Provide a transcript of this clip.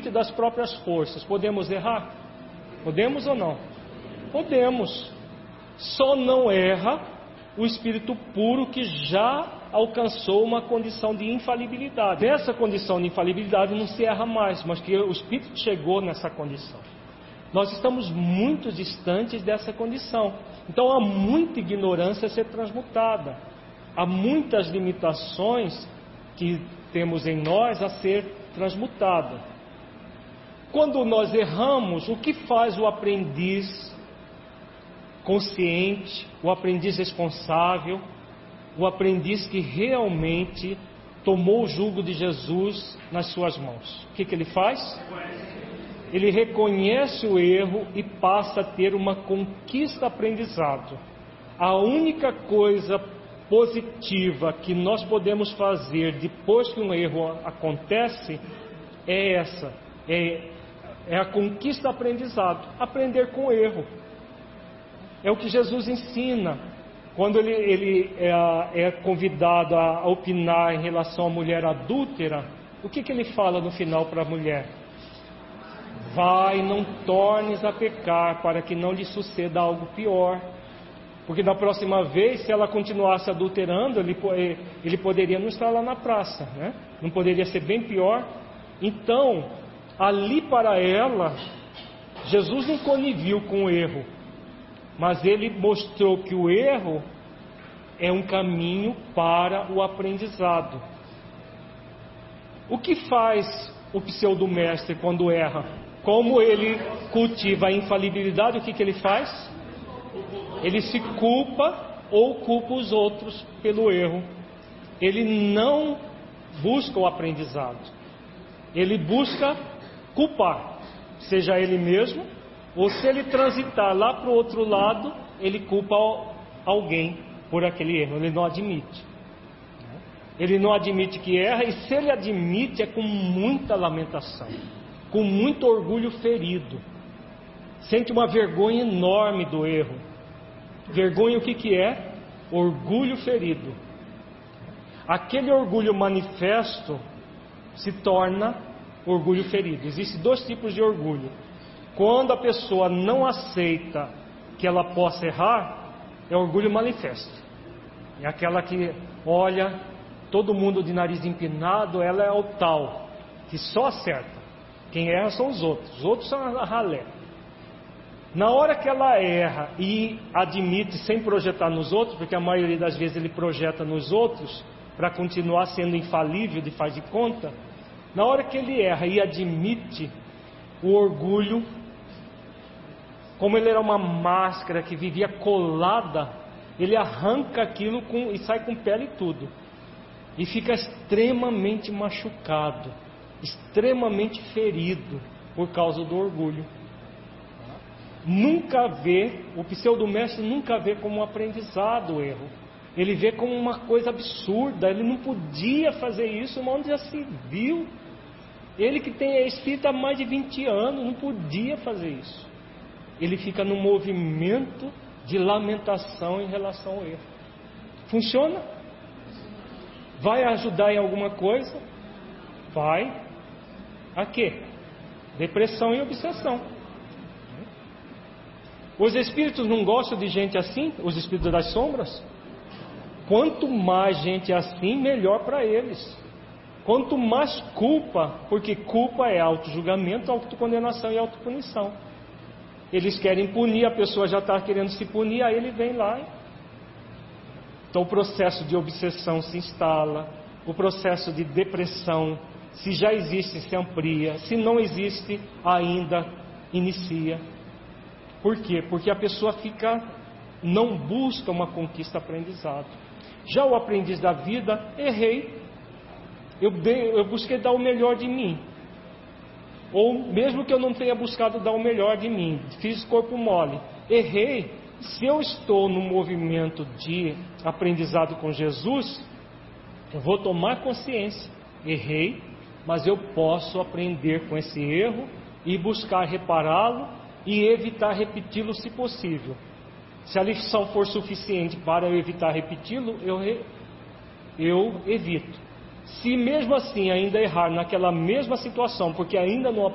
limite das próprias forças, podemos errar? Podemos ou não? Podemos. Só não erra o espírito puro que já alcançou uma condição de infalibilidade. Nessa condição de infalibilidade não se erra mais, mas que o espírito chegou nessa condição. Nós estamos muito distantes dessa condição. Então há muita ignorância a ser transmutada. Há muitas limitações que temos em nós a ser transmutada. Quando nós erramos, o que faz o aprendiz consciente, o aprendiz responsável, o aprendiz que realmente tomou o jugo de Jesus nas suas mãos? O que ele faz? Ele reconhece o erro e passa a ter uma conquista aprendizado. A única coisa positiva que nós podemos fazer depois que um erro acontece é essa, é a conquista aprendizado, aprender com o erro. É o que Jesus ensina quando ele é convidado a opinar em relação à mulher adúltera. O que ele fala no final para a mulher? Vai, não tornes a pecar, para que não lhe suceda algo pior. Porque da próxima vez, se ela continuasse adulterando, ele poderia não estar lá na praça, né? Não poderia ser bem pior. Então, ali para ela, Jesus não coniviu com o erro, mas ele mostrou que o erro é um caminho para o aprendizado. O que faz o pseudo-mestre quando erra? Como ele cultiva a infalibilidade, o que ele faz? Ele se culpa ou culpa os outros pelo erro. Ele não busca o aprendizado. Ele busca culpar, seja ele mesmo, ou se ele transitar lá para o outro lado, ele culpa alguém por aquele erro. Ele não admite. Ele não admite que erra, e se ele admite é com muita lamentação, com muito orgulho ferido. Sente uma vergonha enorme do erro. Vergonha o que é? Orgulho ferido. Aquele orgulho manifesto se torna orgulho ferido. Existem dois tipos de orgulho. Quando a pessoa não aceita que ela possa errar, é orgulho manifesto. É aquela que olha todo mundo de nariz empinado, ela é o tal, que só acerta. Quem erra são os outros são a ralé. Na hora que ela erra e admite sem projetar nos outros, porque a maioria das vezes ele projeta nos outros para continuar sendo infalível de faz de conta, na hora que ele erra e admite, o orgulho, como ele era uma máscara que vivia colada, ele arranca aquilo e sai com pele e tudo, e fica extremamente machucado, extremamente ferido por causa do orgulho. Nunca vê, o pseudo-mestre nunca vê como um aprendizado o erro. Ele vê como uma coisa absurda. Ele não podia fazer isso, mas onde já se viu? Ele que é espírita há mais de 20 anos, não podia fazer isso. Ele fica num movimento de lamentação em relação ao erro. Funciona? Vai ajudar em alguma coisa? Vai. A quê? Depressão e obsessão. Os espíritos não gostam de gente assim, os espíritos das sombras? Quanto mais gente assim, melhor para eles. Quanto mais culpa, porque culpa é auto-julgamento, autocondenação e autopunição. Eles querem punir, a pessoa já está querendo se punir, aí ele vem lá. Então o processo de obsessão se instala, o processo de depressão, se já existe, se amplia, se não existe, ainda inicia. Por quê? Porque a pessoa não busca uma conquista aprendizado. Já o aprendiz da vida, errei, eu busquei dar o melhor de mim. Ou mesmo que eu não tenha buscado dar o melhor de mim, fiz corpo mole, errei. Se eu estou no movimento de aprendizado com Jesus, eu vou tomar consciência, errei, mas eu posso aprender com esse erro e buscar repará-lo e evitar repeti-lo se possível. Se a lição for suficiente para eu evitar repeti-lo, eu evito. Se mesmo assim ainda errar naquela mesma situação, porque ainda não